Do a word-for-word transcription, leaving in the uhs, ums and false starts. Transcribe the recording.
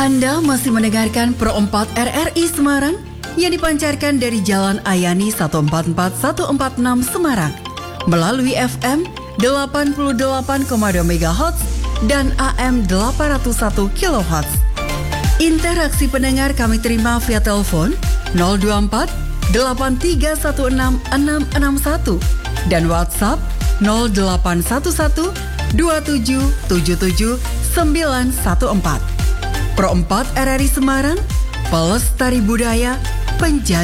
Anda masih mendengarkan Pro empat R R I Semarang yang dipancarkan dari Jalan Ayani satu empat empat satu empat enam Semarang melalui F M delapan puluh delapan koma dua megahertz dan A M delapan ratus satu kilohertz. Interaksi pendengar kami terima via telepon nol dua empat delapan tiga satu enam enam enam satu dan WhatsApp nol delapan satu satu dua tujuh tujuh tujuh sembilan satu empat. Pro empat R R I Semarang, pelestari budaya, penjaga